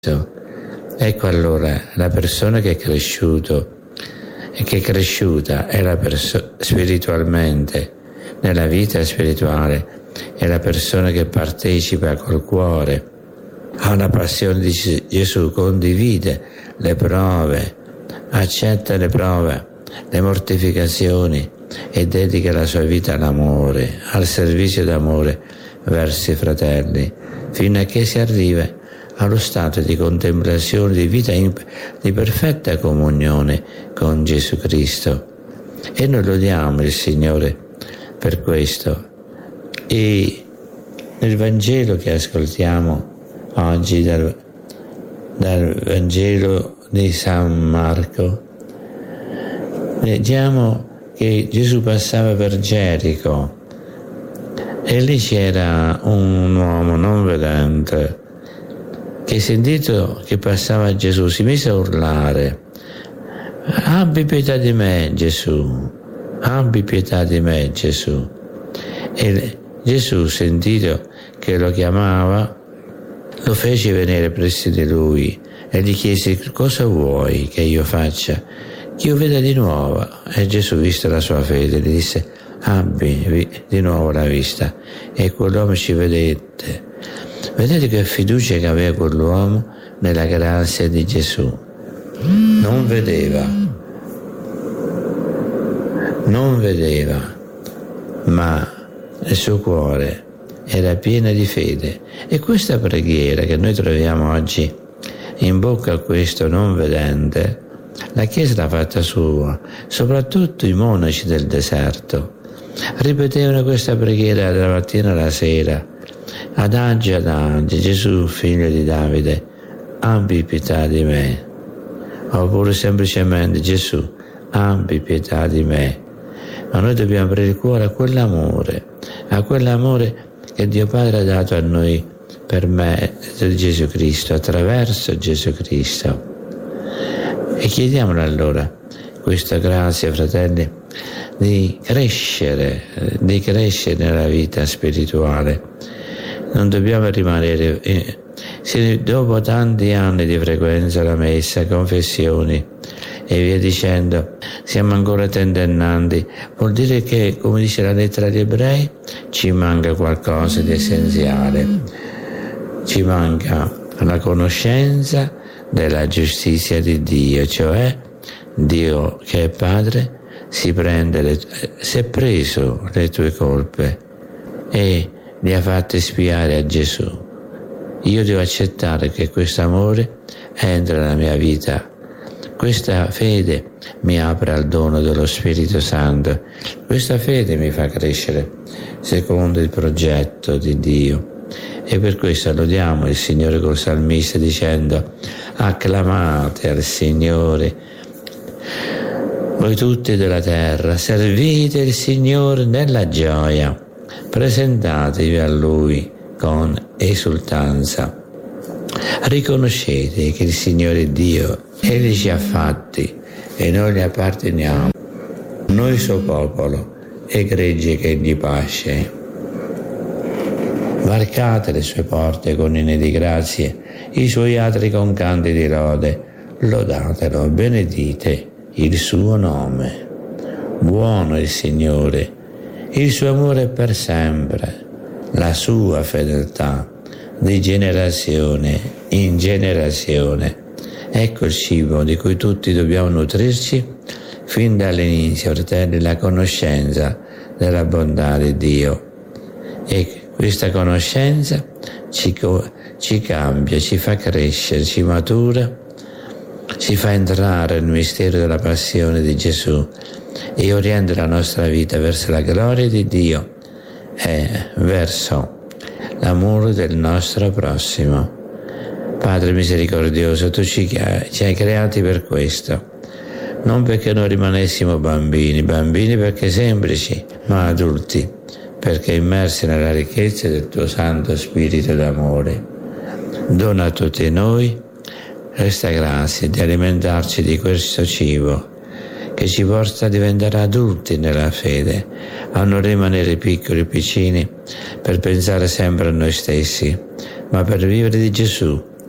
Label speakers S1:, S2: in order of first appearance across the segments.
S1: Ecco allora la persona che è cresciuto e che è cresciuta è spiritualmente, nella vita spirituale, è la persona che partecipa col cuore alla passione di Gesù, condivide le prove, accetta le prove, le mortificazioni e dedica la sua vita all'amore, al servizio d'amore verso i fratelli, fino a che si arriva allo stato di contemplazione, di vita di perfetta comunione con Gesù Cristo. E noi lodiamo il Signore per questo. E nel Vangelo che ascoltiamo oggi, dal Vangelo di San Marco, leggiamo che Gesù passava per Gerico e lì c'era un uomo non vedente che, sentito che passava Gesù, si mise a urlare: abbi pietà di me, Gesù, abbi pietà di me, Gesù. E Gesù, sentito che lo chiamava, lo fece venire presso di lui e gli chiese: cosa vuoi che io faccia? Che io veda di nuovo. E Gesù, vista la sua fede, gli disse: abbi di nuovo la vista. E quell'uomo ci vedette. Vedete che fiducia che aveva quell'uomo nella grazia di Gesù. Non vedeva, ma il suo cuore era pieno di fede. E questa preghiera che noi troviamo oggi in bocca a questo non vedente, la Chiesa l'ha fatta sua, soprattutto i monaci del deserto. Ripetevano questa preghiera dalla mattina alla sera, adagio, Gesù, figlio di Davide, abbi pietà di me. Oppure semplicemente: Gesù, abbi pietà di me. Ma noi dobbiamo aprire il cuore a quell'amore che Dio Padre ha dato a noi per mezzo di Gesù Cristo, attraverso Gesù Cristo. E chiediamolo allora questa grazia, fratelli, di crescere nella vita spirituale. Non dobbiamo rimanere, se dopo tanti anni di frequenza alla messa, confessioni e via dicendo, siamo ancora tentennanti, vuol dire che, come dice la lettera agli Ebrei, ci manca qualcosa di essenziale. Ci manca la conoscenza della giustizia di Dio, cioè Dio che è Padre si è preso le tue colpe e li ha fatte spiare a Gesù. Io devo accettare che questo amore entra nella mia vita. Questa fede mi apre al dono dello Spirito Santo. Questa fede mi fa crescere secondo il progetto di Dio. E per questo lodiamo il Signore col salmista dicendo: acclamate al Signore, voi tutti della terra, servite il Signore nella gioia, presentatevi a Lui con esultanza. Riconoscete che il Signore è Dio, Egli ci ha fatti e noi gli apparteniamo, noi suo popolo e gregge che gli pasce. Varcate le sue porte con inni di grazie, i suoi atri con canti di lode, lodatelo, benedite il suo nome. Buono il Signore, il suo amore è per sempre, la sua fedeltà di generazione in generazione. Ecco il cibo di cui tutti dobbiamo nutrirci fin dall'inizio, fratelli, la conoscenza della bontà di Dio. E questa conoscenza ci cambia, ci fa crescere, ci matura, ci fa entrare nel mistero della passione di Gesù e orienta la nostra vita verso la gloria di Dio e verso l'amore del nostro prossimo. Padre misericordioso, tu ci hai creati per questo, non perché noi rimanessimo bambini perché semplici, ma adulti, perché immersi nella ricchezza del tuo Santo Spirito d'amore. Dona a tutti noi questa grazia di alimentarci di questo cibo che ci porta a diventare adulti nella fede, a non rimanere piccoli, piccini, per pensare sempre a noi stessi, ma per vivere di Gesù,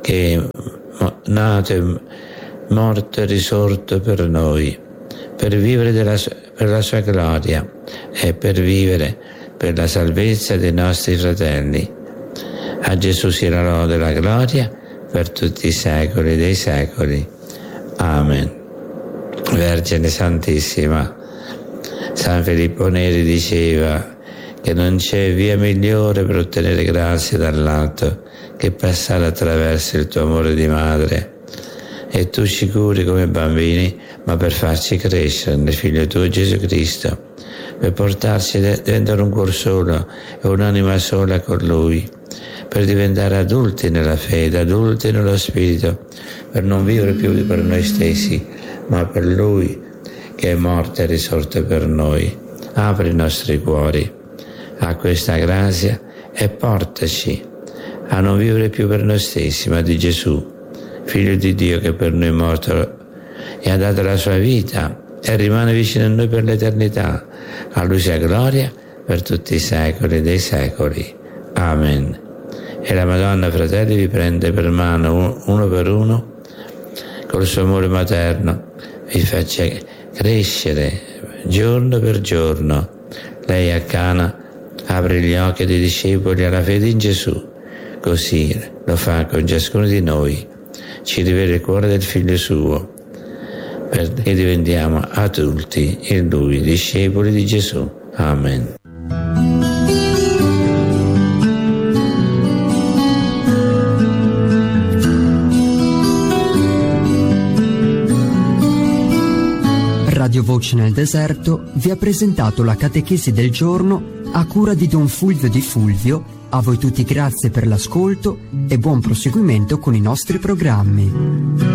S1: che è nato, morto e risorto per noi, per vivere per la sua gloria e per vivere per la salvezza dei nostri fratelli. A Gesù sia la lode e la gloria per tutti i secoli dei secoli. Amen. Vergine Santissima, San Filippo Neri diceva che non c'è via migliore per ottenere grazia dall'alto che passare attraverso il tuo amore di madre. E tu ci curi come bambini, ma per farci crescere nel Figlio tuo Gesù Cristo, per portarci a diventare un cuor solo e un'anima sola con Lui, per diventare adulti nella fede, adulti nello Spirito, per non vivere più per noi stessi, ma per Lui che è morto e risorto per noi. Apri i nostri cuori a questa grazia e portaci a non vivere più per noi stessi, ma di Gesù, Figlio di Dio che per noi è morto e ha dato la sua vita e rimane vicino a noi per l'eternità. A Lui sia gloria per tutti i secoli dei secoli. Amen. E la Madonna, fratelli, vi prende per mano uno per uno, col suo amore materno, vi faccia crescere giorno per giorno. Lei a Cana apre gli occhi dei discepoli alla fede in Gesù, così lo fa con ciascuno di noi, ci rivela il cuore del Figlio suo, perché diventiamo adulti in Lui, discepoli di Gesù. Amen.
S2: Radio Voce nel Deserto vi ha presentato la catechesi del giorno a cura di Don Fulvio Di Fulvio. A voi tutti grazie per l'ascolto e buon proseguimento con i nostri programmi.